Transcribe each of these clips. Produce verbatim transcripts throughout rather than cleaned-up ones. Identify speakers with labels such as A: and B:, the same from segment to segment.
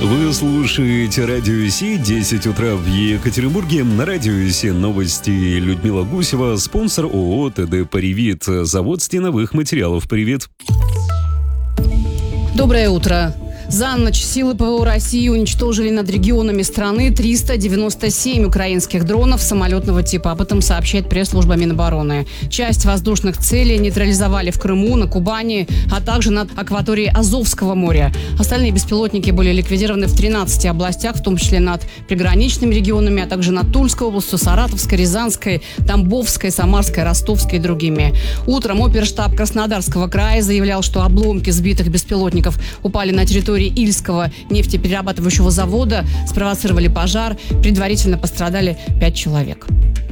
A: Вы слушаете Радио Си, десять утра в Екатеринбурге. На Радио Си новости. Людмила Гусева, спонсор ООО ТД «Паривит», завод стеновых материалов «Паривит».
B: Доброе утро. За ночь силы ПВО России уничтожили над регионами страны триста девяносто семь украинских дронов самолетного типа. Об этом сообщает пресс-служба Минобороны. Часть воздушных целей нейтрализовали в Крыму, на Кубани, а также над акваторией Азовского моря. Остальные беспилотники были ликвидированы в тринадцати областях, в том числе над приграничными регионами, а также над Тульской областью, Саратовской, Рязанской, Тамбовской, Самарской, Ростовской и другими. Утром оперштаб Краснодарского края заявлял, что обломки сбитых беспилотников упали на территории Ильского нефтеперерабатывающего завода, спровоцировали пожар, предварительно пострадали пять человек.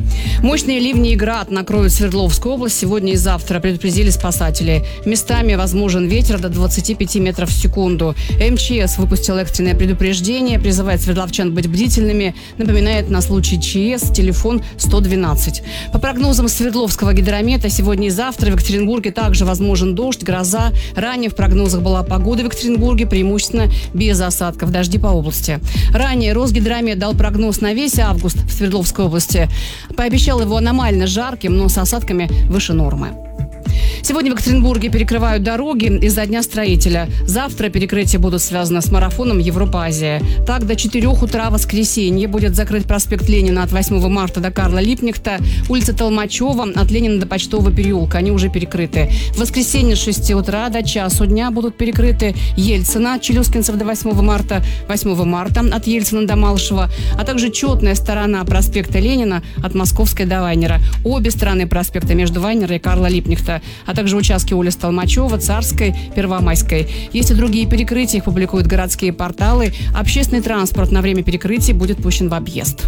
B: Мощные ливни и град накроют Свердловскую область сегодня и завтра, предупредили спасатели. Местами возможен ветер до двадцати пяти метров в секунду. МЧС выпустил экстренное предупреждение, призывает свердловчан быть бдительными, напоминает на случай ЧС телефон сто двенадцать. По прогнозам Свердловского гидромета, сегодня и завтра в Екатеринбурге также возможен дождь, гроза. Ранее в прогнозах была погода в Екатеринбурге, преимущественно без осадков, дожди по области. Ранее Росгидромет дал прогноз на весь август в Свердловской области. Пообещал его аномально жарким, но с осадками выше нормы. Сегодня в Екатеринбурге перекрывают дороги из-за Дня строителя. Завтра перекрытия будут связаны с марафоном Европа-Азия. Так, до четырех утра воскресенье будет закрыт проспект Ленина от восьмого марта до Карла Липкнехта, улица Толмачева от Ленина до Почтового переулка. Они уже перекрыты. В воскресенье с шести утра до часу дня будут перекрыты Ельцина от Челюскинцев до восьмого марта, восьмого марта от Ельцина до Малышева, а также четная сторона проспекта Ленина от Московской до Вайнера. Обе стороны проспекта между Вайнера и Карла Липкнехта, а также участки улиц Толмачева, Царской, Первомайской. Есть и другие перекрытия, их публикуют городские порталы. Общественный транспорт на время перекрытий будет пущен в объезд.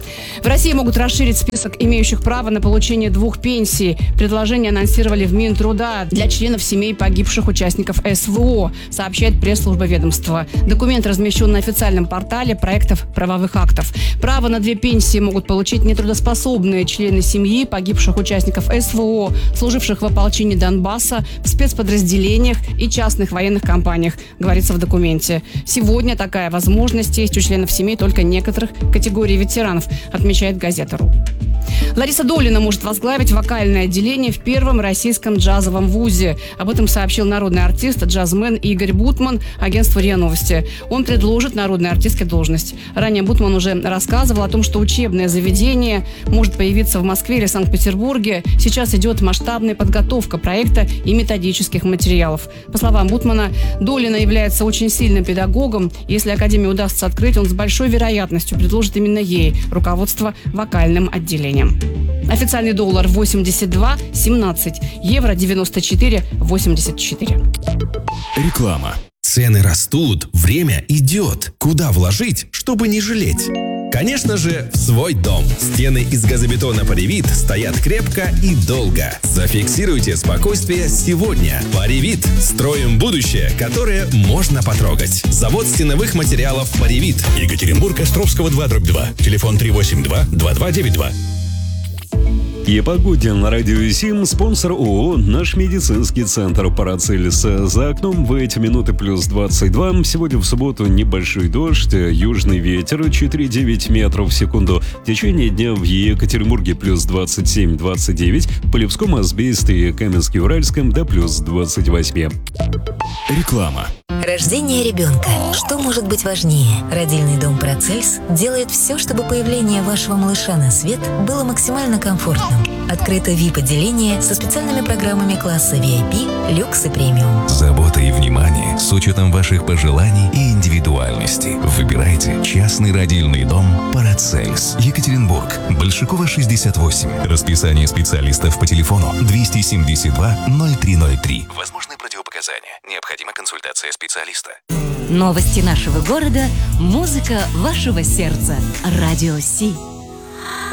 B: В России могут расширить список имеющих право на получение двух пенсий. Предложение анонсировали в Минтруда для членов семей погибших участников СВО, сообщает пресс-служба ведомства. Документ размещен на официальном портале проектов правовых актов. Право на две пенсии могут получить нетрудоспособные члены семьи погибших участников СВО, служивших в ополчении Донбасса, в спецподразделениях и частных военных компаниях, говорится в документе. Сегодня такая возможность есть у членов семей только некоторых категорий ветеранов, отмечает газета.ру. Лариса Долина может возглавить вокальное отделение в первом российском джазовом вузе. Об этом сообщил народный артист, джазмен Игорь Бутман агентству РИА Новости. Он предложит народной артистке должность. Ранее Бутман уже рассказывал о том, что учебное заведение может появиться в Москве или Санкт-Петербурге. Сейчас идет масштабная подготовка проекта и методических материалов. По словам Бутмана, Долина является очень сильным педагогом. Если академию удастся открыть, он с большой вероятностью предложит именно ей руководство вокальным отделением. Официальный доллар восемьдесят два семнадцать, евро девяносто четыре восемьдесят четыре.
C: Реклама. Цены растут, время идет. Куда вложить, чтобы не жалеть? Конечно же, в свой дом. Стены из газобетона «Паривит» стоят крепко и долго. Зафиксируйте спокойствие сегодня. «Паривит» – строим будущее, которое можно потрогать. Завод стеновых материалов «Паривит». Екатеринбург, Островского два дробь два. Телефон три восемь два два два девять два.
A: И погоде на Радио Сим, спонсор ООО «Наш медицинский центр Парацельс». За окном в эти минуты плюс двадцать два. Сегодня в субботу небольшой дождь, южный ветер четыре целых девять метров в секунду. Течение дня в Екатеринбурге плюс двадцать семь двадцать девять, в Полевском, Азбесте и Каменске-Уральском до плюс двадцать восемь.
C: Реклама.
D: Рождение ребенка. Что может быть важнее? Родильный дом «Парацельс» делает все, чтобы появление вашего малыша на свет было максимально комфортным. Открыто ви ай пи-отделение со специальными программами класса ви ай пи, люкс и премиум.
E: Забота и внимание с учетом ваших пожеланий и индивидуальности. Выбирайте частный родильный дом «Парацельс». Екатеринбург, Большакова, шестьдесят восемь. Расписание специалистов по телефону двести семьдесят два ноль три ноль три. Возможны противопоказания. Необходима консультация специалиста.
F: Новости нашего города, музыка вашего сердца. Радио Си.